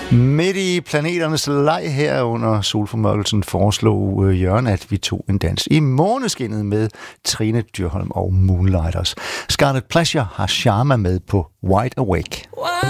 Midt i planeternes leg her under solformørkelsen foreslog Jørgen, at vi tog en dans i måneskinnet med Trine Dyrholm og Moonlighters. Scarlet Pleasure har Sharma med på Wide Awake.